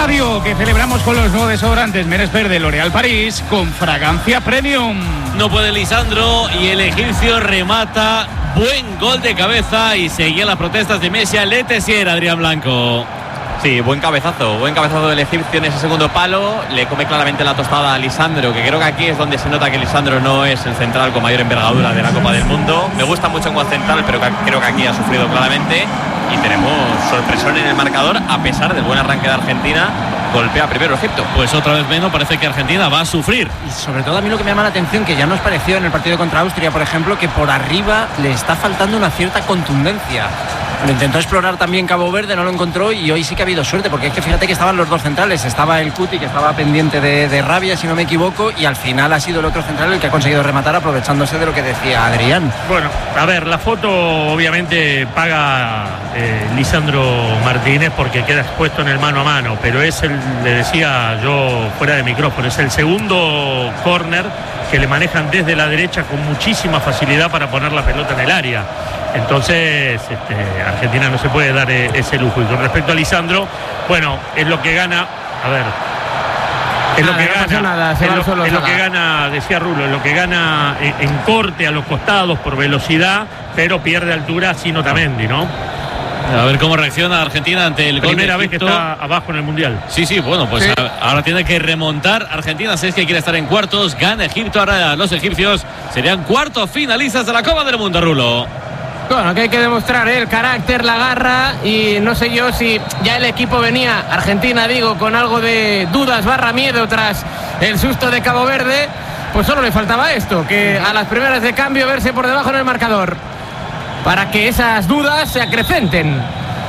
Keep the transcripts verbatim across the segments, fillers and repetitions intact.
Radio, que celebramos con los nuevos desodorantes Meres Verde L'Oréal París con fragancia premium. No puede Lisandro y el egipcio remata. Buen gol de cabeza y seguían las protestas de Messi al Letesier, Adrián Blanco. Sí, buen cabezazo, buen cabezazo del egipcio en ese segundo palo. Le come claramente la tostada a Lisandro, que creo que aquí es donde se nota que Lisandro no es el central con mayor envergadura de la Copa del Mundo. Me gusta mucho como central, pero creo que aquí ha sufrido claramente. Y tenemos sorpresón en el marcador, a pesar del buen arranque de Argentina. Golpea primero Egipto. Pues otra vez menos, parece que Argentina va a sufrir. Y sobre todo a mí lo que me llama la atención, que ya nos pareció en el partido contra Austria, por ejemplo, que por arriba le está faltando una cierta contundencia. Lo intentó explorar también Cabo Verde, no lo encontró, y hoy sí que ha habido suerte, porque es que fíjate que estaban los dos centrales. Estaba el Cuti, que estaba pendiente de, de Rabia, si no me equivoco, y al final ha sido el otro central el que ha conseguido rematar, aprovechándose de lo que decía Adrián. Bueno, a ver, la foto obviamente paga eh, Lisandro Martínez porque queda expuesto en el mano a mano, pero es el, le decía yo fuera de micrófono, es el segundo córner que le manejan desde la derecha con muchísima facilidad para poner la pelota en el área. Entonces este, Argentina no se puede dar eh, ese lujo. Y con respecto a Lisandro, bueno, es lo que gana, a ver, es nada, lo que no gana, nada, es, lo, lo, es lo que gana, decía Rulo, es lo que gana en, en corte a los costados por velocidad, pero pierde altura sin Otamendi, ¿no? A ver cómo reacciona Argentina ante el gol de Primera vez que Egipto. está abajo en el Mundial. Sí, sí, bueno, pues Sí. a- ahora tiene que remontar Argentina, si es que quiere estar en cuartos. Gana Egipto, ahora los egipcios serían cuartos finalistas de la Copa del Mundo, Rulo. Bueno, que hay que demostrar ¿eh? el carácter, la garra, y no sé yo si ya el equipo venía, Argentina digo, con algo de dudas barra miedo tras el susto de Cabo Verde, pues solo le faltaba esto, que a las primeras de cambio verse por debajo en el marcador, para que esas dudas se acrecenten.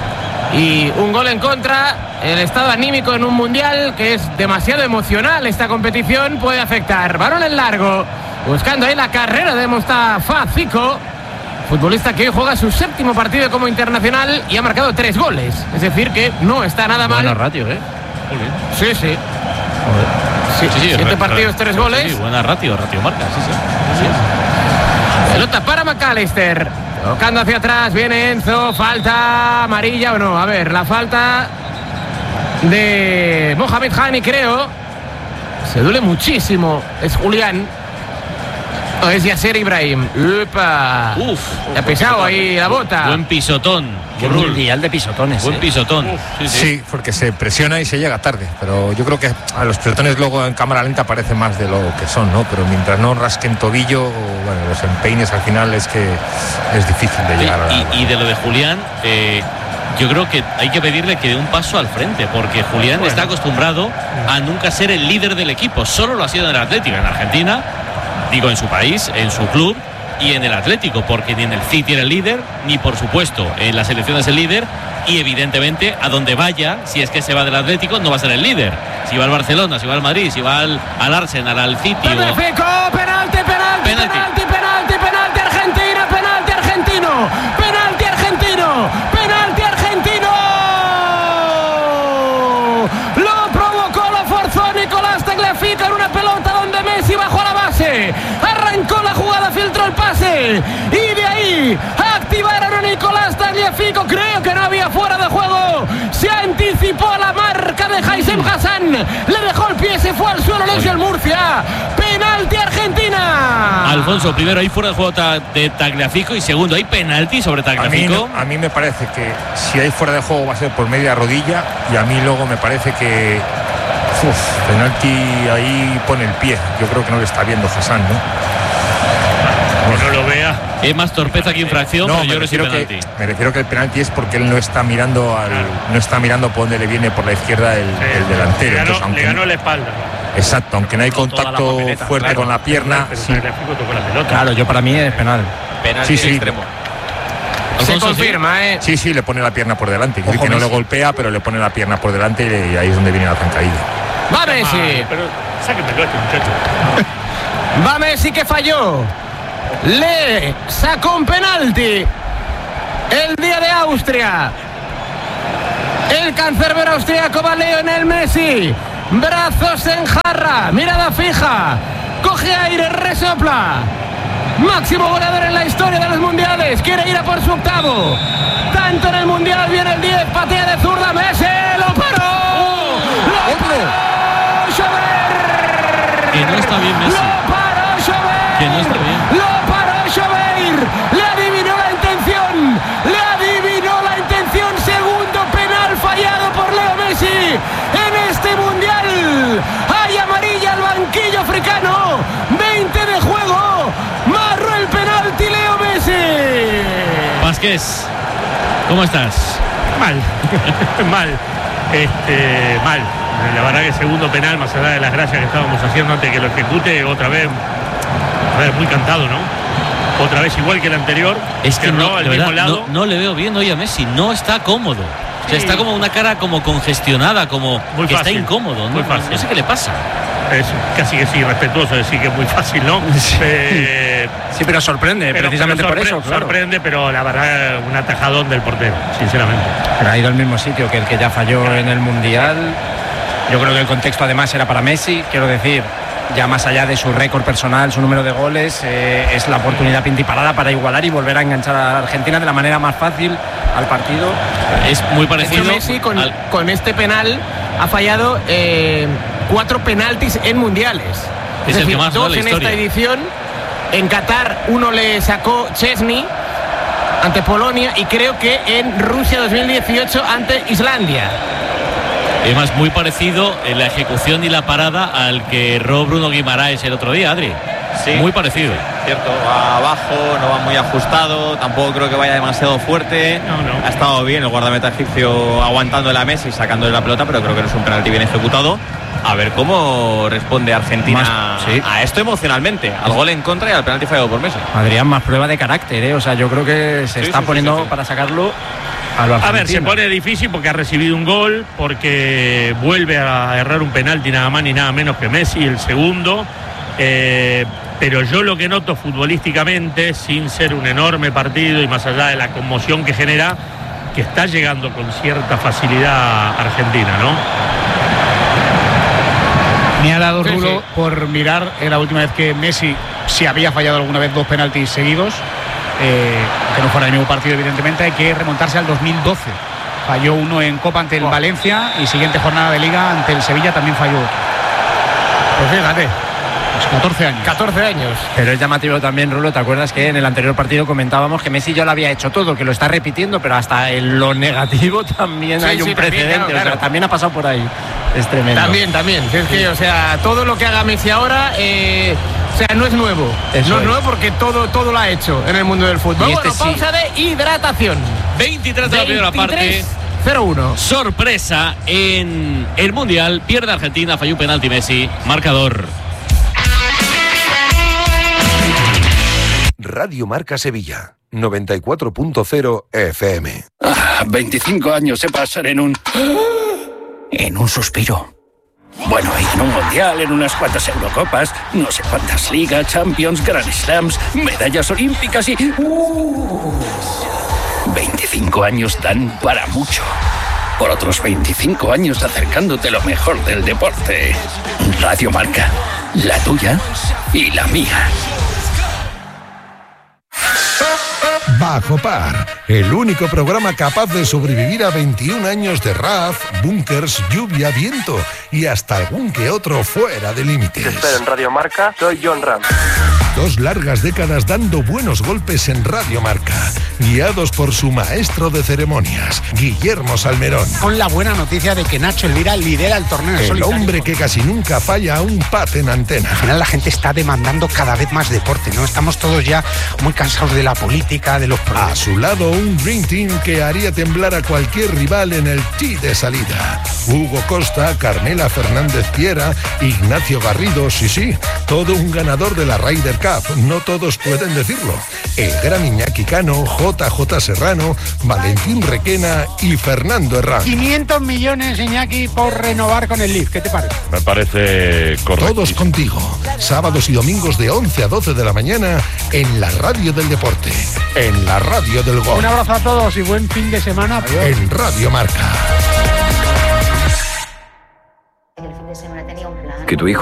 Y un gol en contra, el estado anímico en un mundial que es demasiado emocional, esta competición puede afectar. Balón en largo, buscando ahí la carrera de Mostafa Fico, futbolista que hoy juega su séptimo partido como internacional y ha marcado tres goles. Es decir, que no está nada mal. Buena ratio, ¿eh? Sí, sí. Sí, Sí, sí, siete re- partidos, re- tres sí, goles. sí, buena ratio, ratio marca, sí, sí. Así es. Pelota para McAllister. Tocando hacia atrás, viene Enzo. Falta amarilla o no. A ver, la falta de Mohamed Hani, creo. Se duele muchísimo. Es Julián. O es Yasser Ibrahim. Upa. Uf, Le ha pisado ahí la bota. Buen pisotón. Qué mundial de pisotones. Buen ¿eh? pisotón. Sí, sí. Sí, porque se presiona y se llega tarde, pero yo creo que a los pisotones luego en cámara lenta parecen más de lo que son, ¿no? Pero mientras no rasquen tobillo, bueno, los empeines al final es que es difícil de llegar a la... Y, y de lo de Julián, eh, yo creo que hay que pedirle que dé un paso al frente, porque Julián Bueno. está acostumbrado a nunca ser el líder del equipo. Solo lo ha sido en el Atlético, en Argentina, digo en su país, en su club y en el Atlético, porque ni en el City era el líder, ni por supuesto en la selección es el líder, y evidentemente a donde vaya, si es que se va del Atlético, no va a ser el líder. Si va al Barcelona, si va al Madrid, si va al, al Arsenal, al City o... Fico, penalti, penalti, Penalti. penalti, penalti, penalti Argentina, penalti argentino, penalti argentino, penalti argentino. Lo provocó, lo forzó Nicolás Tagliafico en una pelota donde Messi bajó a la base, arrancó la jugada, filtró el pase y de ahí activaron a Nicolás Tagliafico. Creo que no había fuera de juego, se anticipó a la marca de Haysem Hassan, le dejó el pie, se fue al suelo, le dio el Murcia. Penalti Argentina. Alfonso, primero hay fuera de juego ta- de Tagliafico y segundo hay penalti sobre A mí, Tagliafico. no- a mí me parece que si hay fuera de juego va a ser por media rodilla, y a mí luego me parece que uf, penalti ahí pone el pie. Yo creo que no le está viendo Hassan, ¿no? Que no lo vea. Es más torpeza que infracción, No, pero me yo creo que sí refiero penalti. que, me refiero que el penalti es porque él no está mirando al, no está mirando por donde le viene por la izquierda el, el delantero. Le ganó, Entonces, aunque le ganó no- la espalda. exacto, aunque no hay Con toda la contacto papeleta, fuerte Claro, con la pierna, pero sí, Tagliafico tocó la pelota. Claro, yo para mí es penal. Penalti Sí, sí. extremo. Se Alfonso, confirma, ¿eh? sí, sí, le pone la pierna por delante. Quiere Ojo, decir que no le Messi. golpea, pero le pone la pierna por delante y, y ahí es donde viene la zancadilla. Va Messi. Ah, pero sáquenmelo a este muchacho. Va Messi, que falló. Le sacó un penalti el día de Austria. El cancerbero austriaco va Lionel Messi. Brazos en jarra, mirada fija. Coge aire, resopla. Máximo goleador en la historia de los mundiales. Quiere ir a por su octavo. Tanto en el mundial, viene el diez, patea de zurda. Messi lo paró. Andrés, ¿cómo estás? Mal, mal, este, mal. La verdad que el segundo penal, más allá de las gracias que estábamos haciendo antes que lo ejecute, otra vez, a ver, muy cantado, ¿no? Otra vez igual que el anterior. Es que no, al de mismo verdad, lado. no, no le veo bien hoy a Messi, no está cómodo. O sea, Sí. está como una cara como congestionada, como Muy que fácil, está incómodo. muy No, fácil. no sé qué le pasa. Es casi que sí, respetuoso decir que es muy fácil, ¿no? Eh, Sí, pero sorprende, pero- precisamente pero por sorpre- eso, claro. Sorprende, pero la verdad, un atajadón del portero, sinceramente. Pero ha ido al mismo sitio que el que ya falló en el Mundial. Yo creo que el contexto además era para Messi, quiero decir, ya más allá de su récord personal, su número de goles, eh, es la oportunidad pintiparada para igualar y volver a enganchar a Argentina de la manera más fácil al partido. Es muy De parecido. hecho, Messi con, al- con este penal ha fallado eh, cuatro penaltis en mundiales. Es el que más, ¿no? dos la en historia. esta edición. En Qatar uno le sacó Chesney ante Polonia y creo que en Rusia dos mil dieciocho ante Islandia. Además, muy parecido en la ejecución y la parada al que erró Bruno Guimaraes el otro día, Adri. Sí. Muy parecido. Cierto, va abajo, no va muy ajustado, tampoco creo que vaya demasiado fuerte. No, no. Ha estado bien el guardameta egipcio aguantando la mesa y sacándole la pelota, pero creo que no es un penalti bien ejecutado. A ver cómo responde Argentina Más- sí. a esto emocionalmente, al gol en contra y al penalti fallado por Messi. Adrián, más prueba de carácter, ¿eh? O sea, yo creo que se Sí, está sí, sí, poniendo sí, sí. para sacarlo a lo A ver, se argentino. pone difícil porque ha recibido un gol, porque vuelve a errar un penalti nada más ni nada menos que Messi, el segundo. Eh, pero yo lo que noto futbolísticamente, sin ser un enorme partido y más allá de la conmoción que genera, que está llegando con cierta facilidad Argentina, ¿no? Me ha dado Sí, Rulo sí. por mirar eh, la última vez que Messi, si había fallado alguna vez dos penaltis seguidos, eh, que no fuera el mismo partido evidentemente, hay que remontarse al dos mil doce. Falló uno en Copa ante el Valencia y siguiente jornada de Liga ante el Sevilla también falló otro. Pues fíjate, Pues catorce años. catorce años. Pero es llamativo también, Rulo, ¿te acuerdas que en el anterior partido comentábamos que Messi ya lo había hecho todo, que lo está repitiendo, pero hasta en lo negativo también Sí, hay sí, un también, precedente? claro, O sea, claro. también ha pasado por ahí. Es tremendo. También, también. Es que, o sea, todo lo que haga Messi ahora, eh, o sea, no es nuevo. Eso no es es. nuevo porque todo, todo lo ha hecho en el mundo del fútbol. Y este Bueno, sí. pausa de hidratación. veintitrés de la primera parte. cero uno. Sorpresa en el Mundial. Pierde Argentina, falló un penalti Messi. Marcador. Radio Marca Sevilla, noventa y cuatro punto cero F M. Ah, veinticinco años se pasan en un... En un suspiro. Bueno, y en un mundial, en unas cuantas Eurocopas, no sé cuántas ligas, Champions, Grand Slams, medallas olímpicas y... Uh, veinticinco años dan para mucho. Por otros veinticinco años acercándote lo mejor del deporte. Radio Marca, la tuya y la mía. Bajo Par, el único programa capaz de sobrevivir a veintiún años de R A F, búnkers, lluvia, viento y hasta algún que otro fuera de límites. en Radio Marca, soy John Ram. Dos largas décadas dando buenos golpes en Radio Marca, guiados por su maestro de ceremonias, Guillermo Salmerón. Con la buena noticia de que Nacho Elvira lidera el torneo en El solitario. hombre que casi nunca falla a un pat en antena. Al final la gente está demandando cada vez más deporte, ¿no? Estamos todos ya muy cansados de la política, de los A problemas. su lado, un Dream Team que haría temblar a cualquier rival en el tee de salida. Hugo Costa, Carmela Fernández Piera, Ignacio Garrido, sí, sí, todo un ganador de la Ryder Cup. No todos pueden decirlo. El gran Iñaki Cano, J J Serrano, Valentín Requena y Fernando Herrán. quinientos millones, Iñaki, por renovar con el Leaf. ¿Qué te parece? Me parece correcto. Todos contigo. Sábados y domingos de once a doce de la mañana en la radio del deporte, en la radio del gol, Un abrazo a todos y buen fin de semana. en Radio Marca. El fin de semana tenía un plan. Que tu hijo